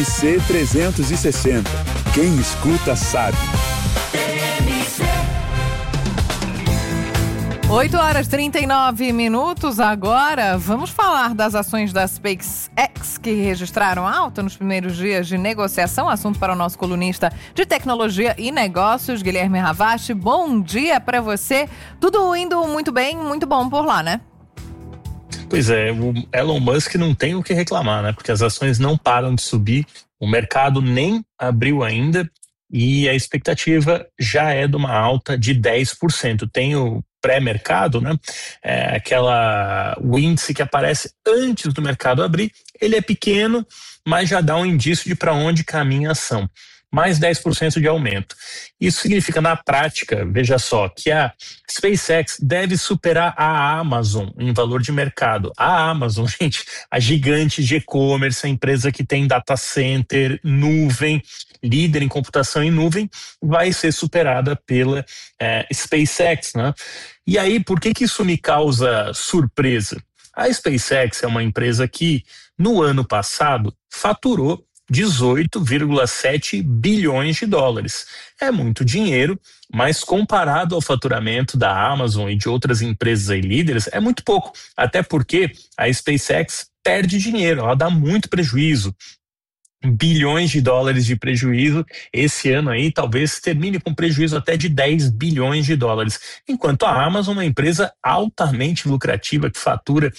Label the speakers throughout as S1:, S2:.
S1: C360. Quem escuta sabe.
S2: 8h39. Agora vamos falar das ações da SpaceX que registraram alta nos primeiros dias de negociação. Assunto para o nosso colunista de tecnologia e negócios, Guilherme Ravache. Bom dia para você. Tudo indo muito bem, muito bom por lá, né?
S3: Pois é, o Elon Musk não tem o que reclamar, né? Porque as ações não param de subir, o mercado nem abriu ainda e a expectativa já é de uma alta de 10%. Tem o pré-mercado, né? O índice que aparece antes do mercado abrir, ele é pequeno, mas já dá um indício de para onde caminha a ação. Mais 10% de aumento. Isso significa, na prática, veja só, que a SpaceX deve superar a Amazon em valor de mercado. A Amazon, gente, a gigante de e-commerce, a empresa que tem data center, nuvem, líder em computação em nuvem, vai ser superada pela SpaceX, né? E aí, por que isso me causa surpresa? A SpaceX é uma empresa que, no ano passado, faturou 18,7 bilhões de dólares. É muito dinheiro, mas comparado ao faturamento da Amazon e de outras empresas aí líderes, é muito pouco. Até porque a SpaceX perde dinheiro, ela dá muito prejuízo. Bilhões de dólares de prejuízo. Esse ano aí talvez termine com prejuízo até de 10 bilhões de dólares. Enquanto a Amazon é uma empresa altamente lucrativa que fatura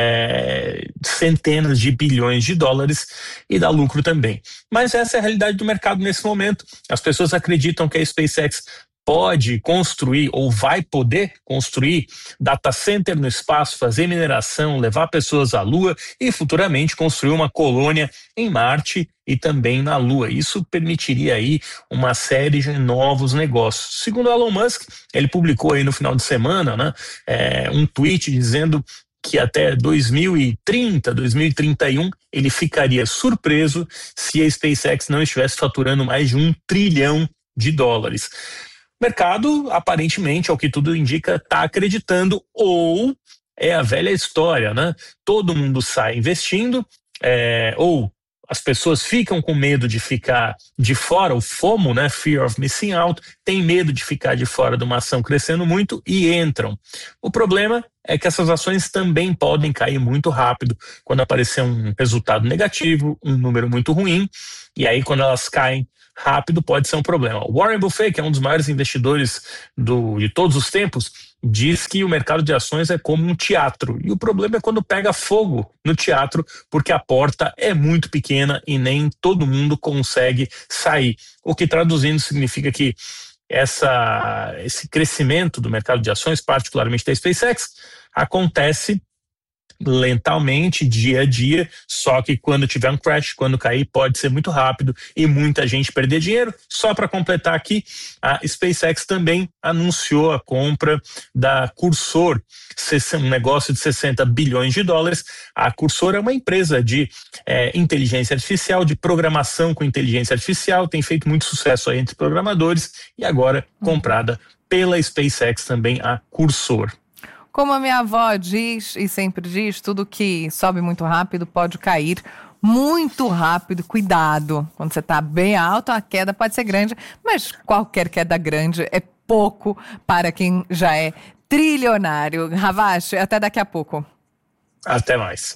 S3: centenas de bilhões de dólares e dá lucro também. Mas essa é a realidade do mercado nesse momento. As pessoas acreditam que a SpaceX pode construir ou vai poder construir data center no espaço, fazer mineração, levar pessoas à Lua e futuramente construir uma colônia em Marte e também na Lua. Isso permitiria aí uma série de novos negócios. Segundo Elon Musk, ele publicou aí no final de semana, né, um tweet dizendo que até 2030, 2031, ele ficaria surpreso se a SpaceX não estivesse faturando mais de $1 trilhão. O mercado, aparentemente, ao que tudo indica, está acreditando, ou é a velha história, né? Todo mundo sai investindo, ou as pessoas ficam com medo de ficar de fora, o FOMO, né? Fear of Missing Out, tem medo de ficar de fora de uma ação crescendo muito e entram. O problema é que essas ações também podem cair muito rápido quando aparecer um resultado negativo, um número muito ruim, e aí quando elas caem rápido pode ser um problema. Warren Buffett, que é um dos maiores investidores de todos os tempos, diz que o mercado de ações é como um teatro. E o problema é quando pega fogo no teatro, porque a porta é muito pequena e nem todo mundo consegue sair. O que, traduzindo, significa que esse crescimento do mercado de ações, particularmente da SpaceX, acontece lentamente, dia a dia, só que quando tiver um crash, quando cair, pode ser muito rápido e muita gente perder dinheiro. Só para completar aqui, a SpaceX também anunciou a compra da Cursor, um negócio de 60 bilhões de dólares. A Cursor é uma empresa de inteligência artificial, de programação com inteligência artificial, tem feito muito sucesso aí entre programadores e agora comprada pela SpaceX também a Cursor.
S2: Como a minha avó diz e sempre diz, tudo que sobe muito rápido pode cair muito rápido. Cuidado, quando você está bem alto, a queda pode ser grande, mas qualquer queda grande é pouco para quem já é trilionário. Ravache, até daqui a pouco.
S3: Até mais.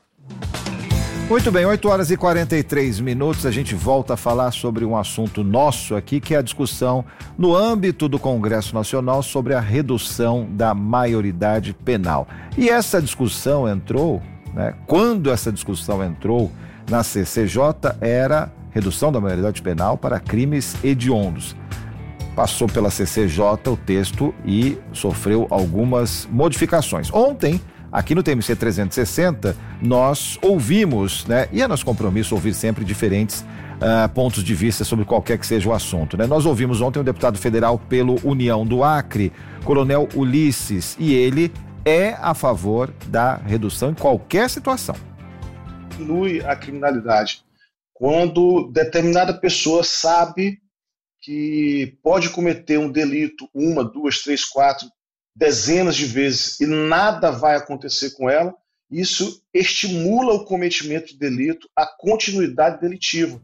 S4: Muito bem, 8h43, a gente volta a falar sobre um assunto nosso aqui, que é a discussão no âmbito do Congresso Nacional sobre a redução da maioridade penal. E essa discussão entrou, né, quando essa discussão entrou na CCJ, era redução da maioridade penal para crimes hediondos. Passou pela CCJ o texto e sofreu algumas modificações. Ontem, aqui no TMC 360, nós ouvimos, né? E é nosso compromisso ouvir sempre diferentes pontos de vista sobre qualquer que seja o assunto, né? Nós ouvimos ontem o deputado federal pelo União do Acre, Coronel Ulisses, e ele é a favor da redução em qualquer situação.
S5: Diminui a criminalidade quando determinada pessoa sabe que pode cometer um delito 1, 2, 3, 4, dezenas de vezes e nada vai acontecer com ela, Isso estimula o cometimento de delito, a continuidade delitiva.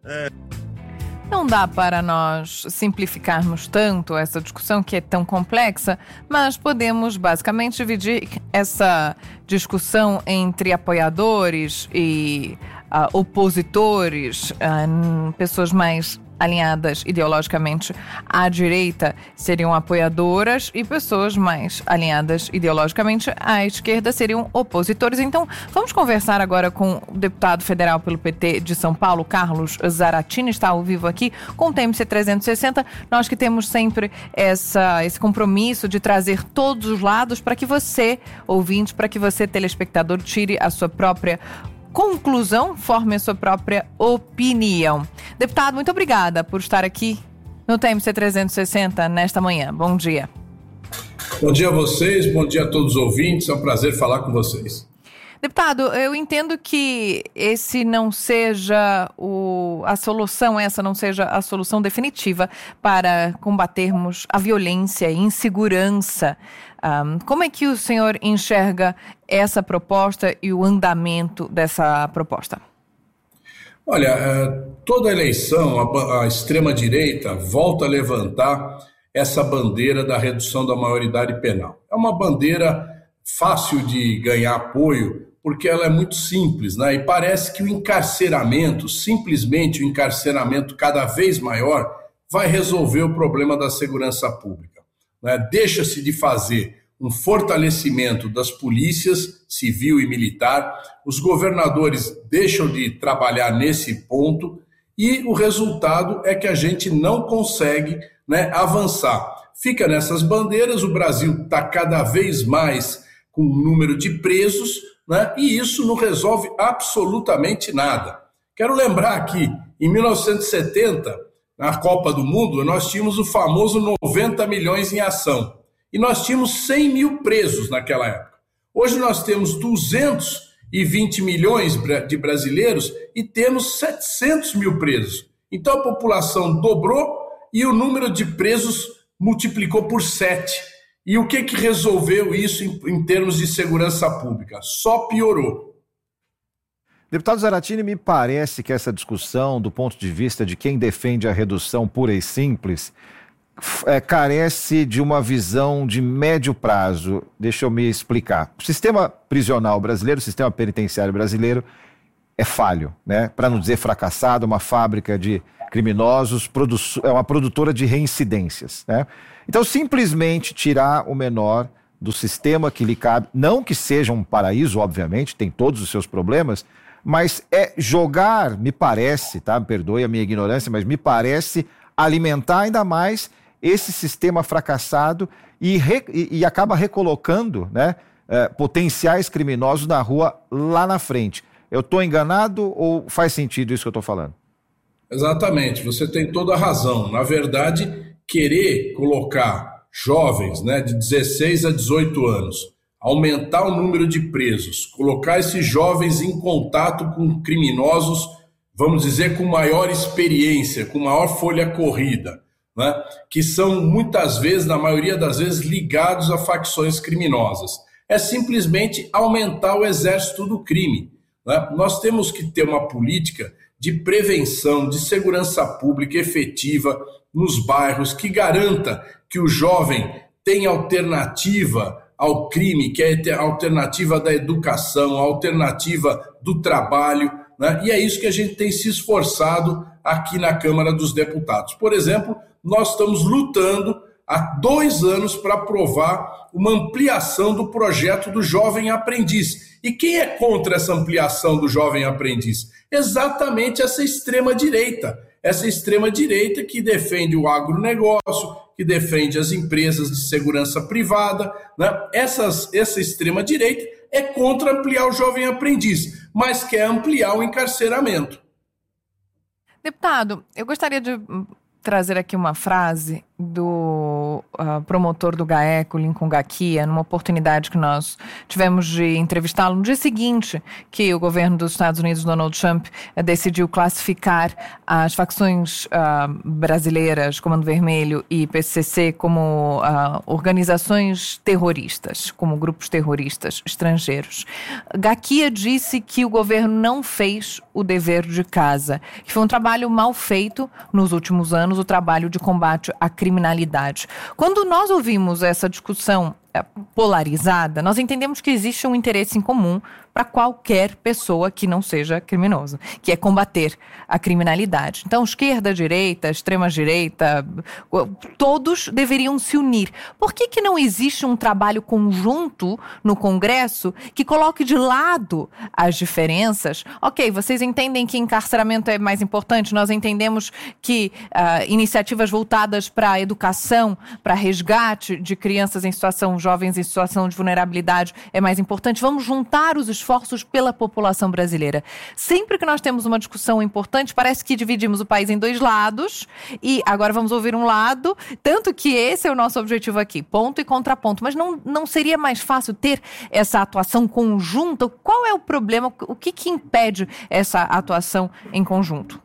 S2: Não dá para nós simplificarmos tanto essa discussão que é tão complexa, mas podemos basicamente dividir essa discussão entre apoiadores e opositores, pessoas mais alinhadas ideologicamente à direita seriam apoiadoras e pessoas mais alinhadas ideologicamente à esquerda seriam opositores. Então, vamos conversar agora com o deputado federal pelo PT de São Paulo, Carlos Zaratini, está ao vivo aqui com o TMC 360. Nós que temos sempre esse compromisso de trazer todos os lados para que você, ouvinte, para que você, telespectador, tire a sua própria conclusão, forme a sua própria opinião. Deputado, muito obrigada por estar aqui no TMC 360 nesta manhã. Bom dia.
S6: Bom dia a vocês, bom dia a todos os ouvintes, é um prazer falar com vocês.
S2: Deputado, eu entendo que esse não seja a solução, essa não seja a solução definitiva para combatermos a violência e insegurança. Como é que o senhor enxerga essa proposta e o andamento dessa proposta?
S6: Olha, toda eleição, a extrema-direita volta a levantar essa bandeira da redução da maioridade penal. É uma bandeira fácil de ganhar apoio, porque ela é muito simples, né? E parece que o encarceramento, simplesmente o encarceramento cada vez maior, vai resolver o problema da segurança pública, né? Deixa-se de fazer um fortalecimento das polícias civil e militar, os governadores deixam de trabalhar nesse ponto e o resultado é que a gente não consegue, né, avançar. Fica nessas bandeiras, o Brasil está cada vez mais com o número de presos, né, e isso não resolve absolutamente nada. Quero lembrar aqui, em 1970, na Copa do Mundo, nós tínhamos o famoso 90 milhões em ação. E nós tínhamos 100 mil presos naquela época. Hoje nós temos 220 milhões de brasileiros e temos 700 mil presos. Então a população dobrou e o número de presos multiplicou por 7. E o que resolveu isso em termos de segurança pública? Só piorou.
S4: Deputado Zaratini, me parece que essa discussão, do ponto de vista de quem defende a redução pura e simples, carece de uma visão de médio prazo. Deixa eu me explicar. O sistema prisional brasileiro, o sistema penitenciário brasileiro é falho, né? Para não dizer fracassado, uma fábrica de criminosos, é uma produtora de reincidências, né? Então, simplesmente tirar o menor do sistema que lhe cabe, não que seja um paraíso, obviamente, tem todos os seus problemas, mas é jogar, me parece, tá? Me perdoe a minha ignorância, mas me parece alimentar ainda mais esse sistema fracassado e acaba recolocando, né, potenciais criminosos na rua lá na frente. Eu estou enganado ou faz sentido isso que eu estou falando?
S6: Exatamente, você tem toda a razão. Na verdade, querer colocar jovens, né, de 16 a 18 anos, aumentar o número de presos, colocar esses jovens em contato com criminosos, vamos dizer, com maior experiência, com maior folha corrida, né? Que são muitas vezes, na maioria das vezes, ligados a facções criminosas. É simplesmente aumentar o exército do crime, né? Nós temos que ter uma política de prevenção, de segurança pública efetiva nos bairros, que garanta que o jovem tenha alternativa ao crime, que é a alternativa da educação, a alternativa do trabalho, né? E é isso que a gente tem se esforçado aqui na Câmara dos Deputados. Por exemplo, nós estamos lutando há 2 anos para aprovar uma ampliação do projeto do Jovem Aprendiz. E quem é contra essa ampliação do Jovem Aprendiz? Exatamente essa extrema-direita. Essa extrema-direita que defende o agronegócio, que defende as empresas de segurança privada, né? Essa extrema-direita é contra ampliar o Jovem Aprendiz, mas quer ampliar o encarceramento.
S2: Deputado, eu gostaria de trazer aqui uma frase do promotor do GAECO, Lincoln Gaquia, numa oportunidade que nós tivemos de entrevistá-lo no dia seguinte que o governo dos Estados Unidos, Donald Trump, decidiu classificar as facções brasileiras, Comando Vermelho e PCC, como organizações terroristas, como grupos terroristas estrangeiros. Gaquia disse que o governo não fez o dever de casa, que foi um trabalho mal feito nos últimos anos, o trabalho de combate à criminalidade. Quando nós ouvimos essa discussão polarizada, nós entendemos que existe um interesse em comum para qualquer pessoa que não seja criminoso, que é combater a criminalidade. Então, esquerda, direita, extrema-direita, todos deveriam se unir. Por que não existe um trabalho conjunto no Congresso que coloque de lado as diferenças? Ok, vocês entendem que encarceramento é mais importante, nós entendemos que iniciativas voltadas para a educação, para resgate de crianças em situação, jovens em situação de vulnerabilidade é mais importante. Vamos juntar os esforços pela população brasileira. Sempre que nós temos uma discussão importante, parece que dividimos o país em dois lados e agora vamos ouvir um lado, tanto que esse é o nosso objetivo aqui, ponto e contraponto. Mas não seria mais fácil ter essa atuação conjunta? Qual é o problema? O que impede essa atuação em conjunto?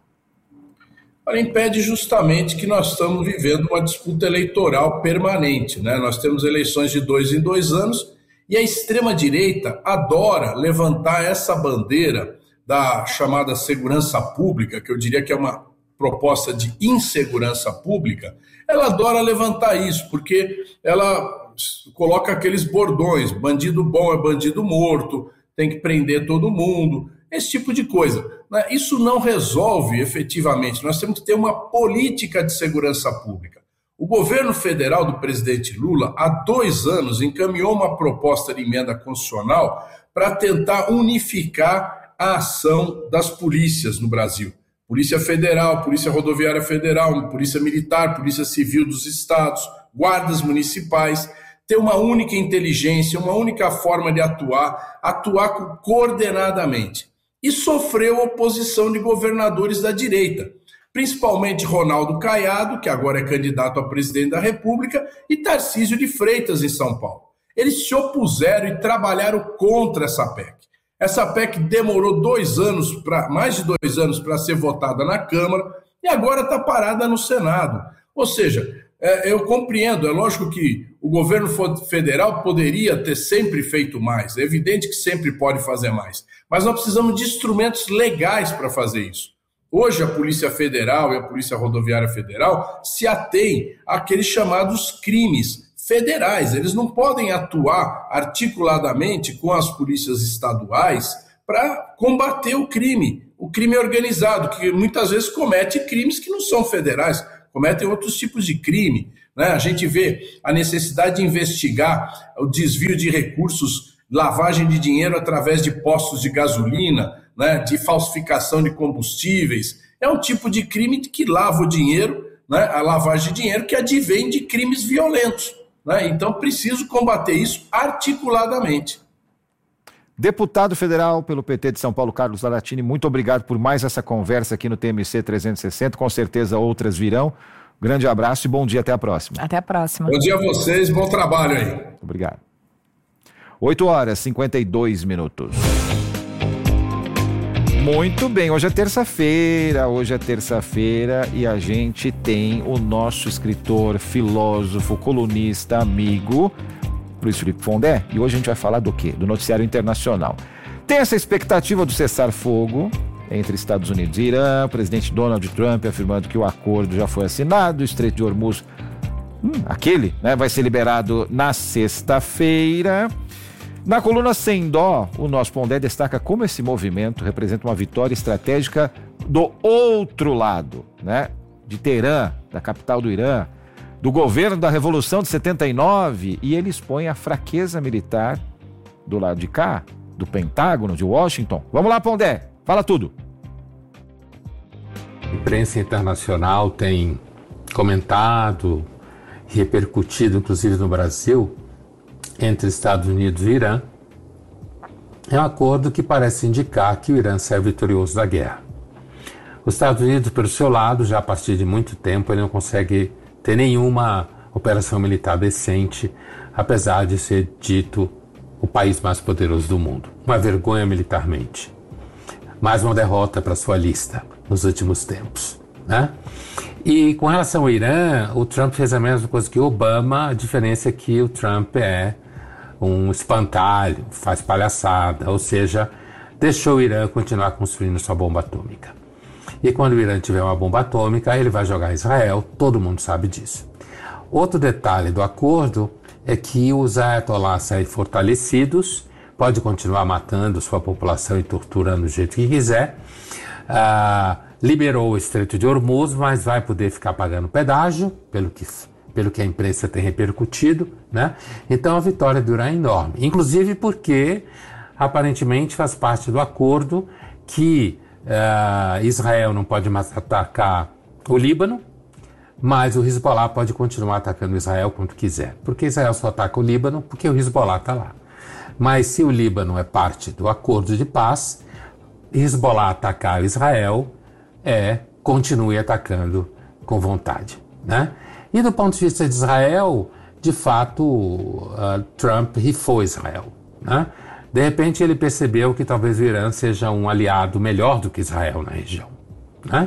S6: Ela impede justamente que nós estamos vivendo uma disputa eleitoral permanente, né? Nós temos eleições de 2 em 2 anos e a extrema-direita adora levantar essa bandeira da chamada segurança pública, que eu diria que é uma proposta de insegurança pública. Ela adora levantar isso, porque ela coloca aqueles bordões, bandido bom é bandido morto, tem que prender todo mundo, esse tipo de coisa. Isso não resolve efetivamente, nós temos que ter uma política de segurança pública. O governo federal do presidente Lula, há 2 anos, encaminhou uma proposta de emenda constitucional para tentar unificar a ação das polícias no Brasil. Polícia Federal, Polícia Rodoviária Federal, Polícia Militar, Polícia Civil dos estados, guardas municipais, ter uma única inteligência, uma única forma de atuar coordenadamente. E sofreu oposição de governadores da direita, principalmente Ronaldo Caiado, que agora é candidato a presidente da República, e Tarcísio de Freitas, em São Paulo. Eles se opuseram e trabalharam contra essa PEC. Essa PEC demorou mais de 2 anos para ser votada na Câmara e agora está parada no Senado. Ou seja, eu compreendo, é lógico que o governo federal poderia ter sempre feito mais, é evidente que sempre pode fazer mais, mas nós precisamos de instrumentos legais para fazer isso. Hoje a Polícia Federal e a Polícia Rodoviária Federal se atêm àqueles chamados crimes federais, eles não podem atuar articuladamente com as polícias estaduais para combater o crime organizado, que muitas vezes comete crimes que não são federais, cometem outros tipos de crime, né? A gente vê a necessidade de investigar o desvio de recursos, lavagem de dinheiro através de postos de gasolina, né? De falsificação de combustíveis. É um tipo de crime que lava o dinheiro, né? A lavagem de dinheiro que advém de crimes violentos, né? Então, preciso combater isso articuladamente.
S4: Deputado federal pelo PT de São Paulo, Carlos Zaratini, muito obrigado por mais essa conversa aqui no TMC 360. Com certeza outras virão. Grande abraço e bom dia. Até a próxima.
S2: Até a próxima.
S6: Bom dia a vocês, bom trabalho aí.
S4: Obrigado. 8h52. Muito bem, hoje é terça-feira e a gente tem o nosso escritor, filósofo, colunista, amigo, Luiz Felipe Pondé, e hoje a gente vai falar do quê? Do noticiário internacional. Tem essa expectativa do cessar-fogo entre Estados Unidos e Irã, o presidente Donald Trump afirmando que o acordo já foi assinado, o Estreito de Hormuz, aquele, né, vai ser liberado na sexta-feira. Na coluna Sem Dó, o nosso Pondé destaca como esse movimento representa uma vitória estratégica do outro lado, né, de Teherã, da capital do Irã, do governo da Revolução de 79, e ele expõe a fraqueza militar do lado de cá, do Pentágono, de Washington. Vamos lá, Pondé, fala tudo.
S7: A imprensa internacional tem comentado, repercutido, inclusive no Brasil, entre Estados Unidos e Irã. É um acordo que parece indicar que o Irã sai vitorioso da guerra. Os Estados Unidos, pelo seu lado, já a partir de muito tempo, ele não consegue ter nenhuma operação militar decente, apesar de ser dito o país mais poderoso do mundo. Uma vergonha militarmente. Mais uma derrota para sua lista nos últimos tempos, né? E com relação ao Irã, o Trump fez a mesma coisa que o Obama, a diferença é que o Trump é um espantalho, faz palhaçada, ou seja, deixou o Irã continuar construindo sua bomba atômica. E quando o Irã tiver uma bomba atômica, ele vai jogar Israel, todo mundo sabe disso. Outro detalhe do acordo é que os ayatollahs saem fortalecidos, pode continuar matando sua população e torturando do jeito que quiser, liberou o Estreito de Hormuz, mas vai poder ficar pagando pedágio, pelo que a imprensa tem repercutido, né? Então a vitória do Irã é enorme, inclusive porque aparentemente faz parte do acordo que Israel não pode mais atacar o Líbano, mas o Hezbollah pode continuar atacando Israel quando quiser. Porque Israel só ataca o Líbano porque o Hezbollah está lá. Mas se o Líbano é parte do acordo de paz, Hezbollah atacar Israel continue atacando com vontade, né? E do ponto de vista de Israel, de fato, Trump rifou Israel, né? De repente ele percebeu que talvez o Irã seja um aliado melhor do que Israel na região, né?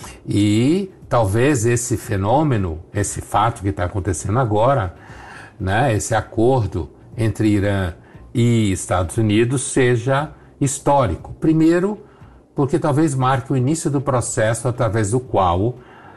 S7: E talvez esse fenômeno, esse fato que está acontecendo agora, né, esse acordo entre Irã e Estados Unidos seja histórico. Primeiro, porque talvez marque o início do processo através do qual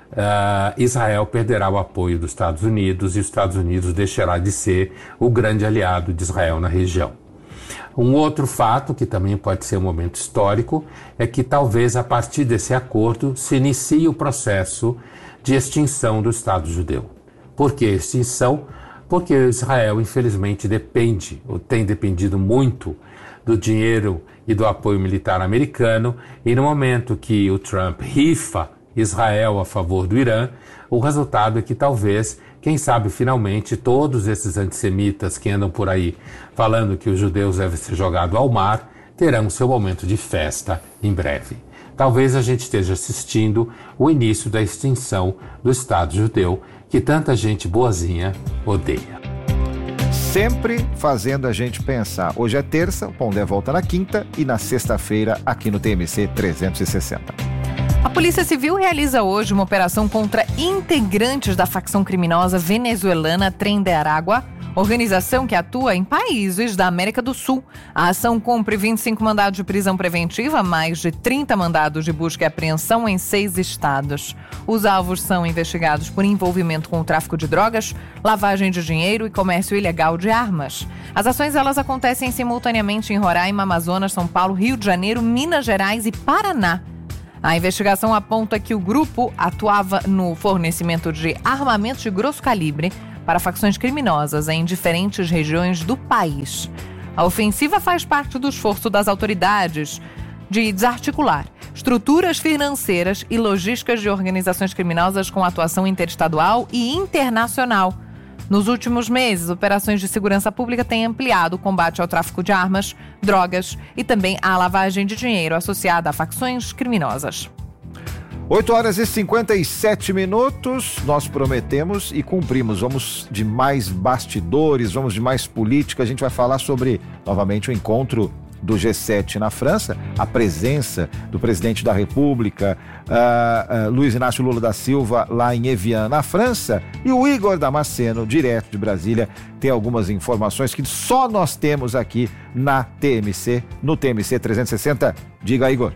S7: Israel perderá o apoio dos Estados Unidos e os Estados Unidos deixará de ser o grande aliado de Israel na região. Um outro fato, que também pode ser um momento histórico, é que talvez a partir desse acordo se inicie o processo de extinção do Estado judeu. Por que extinção? Porque Israel, infelizmente, tem dependido muito do dinheiro e do apoio militar americano, e no momento que o Trump rifa Israel a favor do Irã, o resultado é que talvez, quem sabe finalmente, todos esses antissemitas que andam por aí falando que os judeus devem ser jogados ao mar, terão seu momento de festa em breve. Talvez a gente esteja assistindo o início da extinção do Estado judeu, que tanta gente boazinha odeia.
S4: Sempre fazendo a gente pensar. Hoje é terça, o Pão de volta na quinta e na sexta-feira aqui no TMC 360.
S2: A Polícia Civil realiza hoje uma operação contra integrantes da facção criminosa venezuelana Tren de Aragua, organização que atua em países da América do Sul. A ação cumpre 25 mandados de prisão preventiva, mais de 30 mandados de busca e apreensão em 6 estados. Os alvos são investigados por envolvimento com o tráfico de drogas, lavagem de dinheiro e comércio ilegal de armas. As ações elas acontecem simultaneamente em Roraima, Amazonas, São Paulo, Rio de Janeiro, Minas Gerais e Paraná. A investigação aponta que o grupo atuava no fornecimento de armamentos de grosso calibre para facções criminosas em diferentes regiões do país. A ofensiva faz parte do esforço das autoridades de desarticular estruturas financeiras e logísticas de organizações criminosas com atuação interestadual e internacional. Nos últimos meses, operações de segurança pública têm ampliado o combate ao tráfico de armas, drogas e também à lavagem de dinheiro associada a facções criminosas.
S4: 8h57, nós prometemos e cumprimos. Vamos de mais bastidores, vamos de mais política. A gente vai falar sobre, novamente, o encontro do G7 na França, a presença do presidente da República, Luiz Inácio Lula da Silva, lá em Evian, na França, e o Igor Damasceno, direto de Brasília, tem algumas informações que só nós temos aqui na TMC, no TMC 360. Diga, Igor.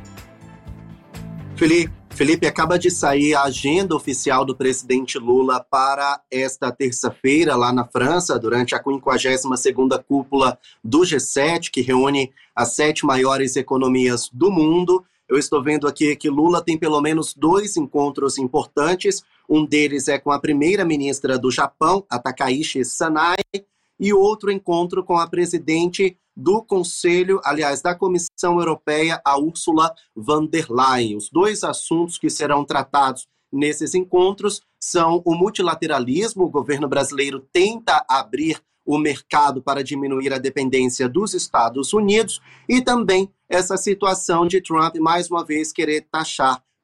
S8: Felipe, acaba de sair a agenda oficial do presidente Lula para esta terça-feira lá na França, durante a 52ª cúpula do G7, que reúne as 7 maiores economias do mundo. Eu estou vendo aqui que Lula tem pelo menos 2 encontros importantes. Um deles é com a primeira-ministra do Japão, a Takaichi Sanai, e outro encontro com a presidente do Conselho, aliás, da Comissão Europeia, a Ursula von der Leyen. Os 2 assuntos que serão tratados nesses encontros são o multilateralismo. O governo brasileiro tenta abrir o mercado para diminuir a dependência dos Estados Unidos e também essa situação de Trump, mais uma vez, querer taxar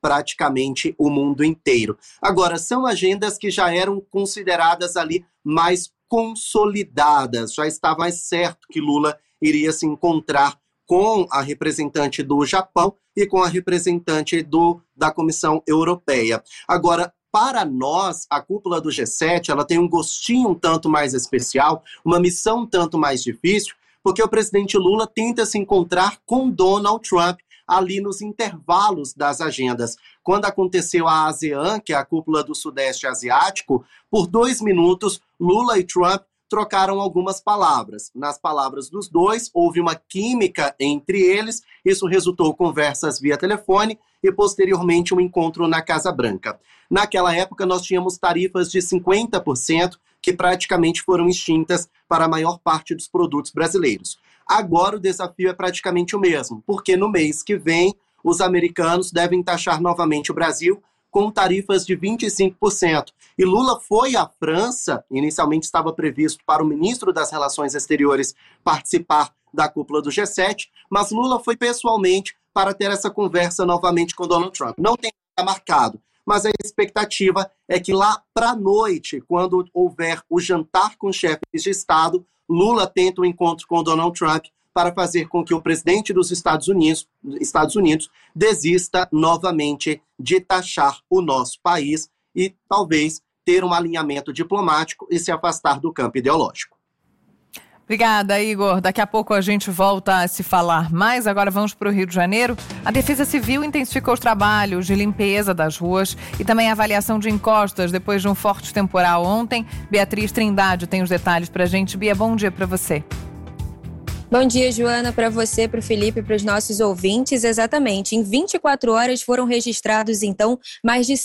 S8: praticamente o mundo inteiro. Agora, são agendas que já eram consideradas ali mais consolidadas, já estava mais certo que Lula iria se encontrar com a representante do Japão e com a representante da Comissão Europeia. Agora, para nós, a cúpula do G7, ela tem um gostinho um tanto mais especial, uma missão um tanto mais difícil, porque o presidente Lula tenta se encontrar com Donald Trump ali nos intervalos das agendas. Quando aconteceu a ASEAN, que é a cúpula do Sudeste Asiático, por 2 minutos, Lula e Trump trocaram algumas palavras. Nas palavras dos dois, houve uma química entre eles, isso resultou em conversas via telefone e, posteriormente, um encontro na Casa Branca. Naquela época, nós tínhamos tarifas de 50%, que praticamente foram extintas para a maior parte dos produtos brasileiros. Agora o desafio é praticamente o mesmo, porque no mês que vem, os americanos devem taxar novamente o Brasil com tarifas de 25%. E Lula foi à França, inicialmente estava previsto para o ministro das Relações Exteriores participar da cúpula do G7, mas Lula foi pessoalmente para ter essa conversa novamente com Donald Trump. Não tem nada marcado, mas a expectativa é que lá para a noite, quando houver o jantar com chefes de Estado, Lula tenta um encontro com Donald Trump para fazer com que o presidente dos Estados Unidos desista novamente de taxar o nosso país e talvez ter um alinhamento diplomático e se afastar do campo ideológico.
S2: Obrigada, Igor. Daqui a pouco a gente volta a se falar mais. Agora vamos para o Rio de Janeiro. A Defesa Civil intensificou os trabalhos de limpeza das ruas e também a avaliação de encostas depois de um forte temporal ontem. Beatriz Trindade tem os detalhes para a gente. Bia, bom dia para você.
S9: Bom dia, Joana, para você, para o Felipe e para os nossos ouvintes. Exatamente, em 24 horas foram registrados, então, mais de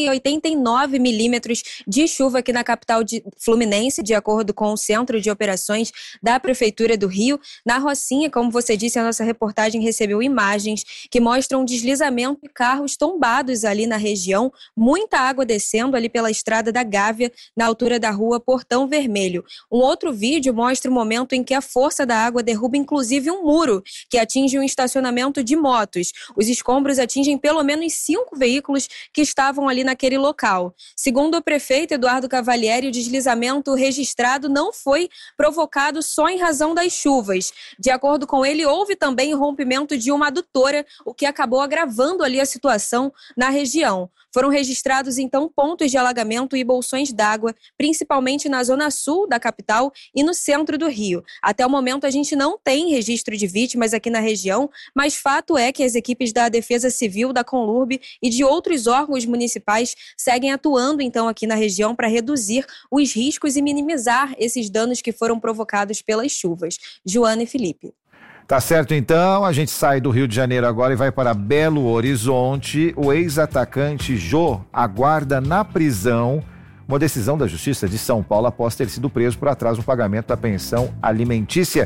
S9: 189 milímetros de chuva aqui na capital fluminense, de acordo com o Centro de Operações da Prefeitura do Rio. Na Rocinha, como você disse, a nossa reportagem recebeu imagens que mostram deslizamento de carros tombados ali na região, muita água descendo ali pela Estrada da Gávea, na altura da rua Portão Vermelho. Um outro vídeo mostra o momento em que a força da água derruba inclusive um muro que atinge um estacionamento de motos. Os escombros atingem pelo menos 5 veículos que estavam ali naquele local. Segundo o prefeito Eduardo Cavalieri, o deslizamento registrado não foi provocado só em razão das chuvas. De acordo com ele, houve também o rompimento de uma adutora, o que acabou agravando ali a situação na região. Foram registrados, então, pontos de alagamento e bolsões d'água, principalmente na zona sul da capital e no centro do Rio. Até o momento, a gente não tem registro de vítimas aqui na região, mas fato é que as equipes da Defesa Civil, da Conlurb e de outros órgãos municipais seguem atuando, então, aqui na região para reduzir os riscos e minimizar esses danos que foram provocados pelas chuvas. Joana e Felipe.
S4: Tá certo, então, a gente sai do Rio de Janeiro agora e vai para Belo Horizonte. O ex-atacante Jô aguarda na prisão uma decisão da Justiça de São Paulo após ter sido preso por atraso no pagamento da pensão alimentícia.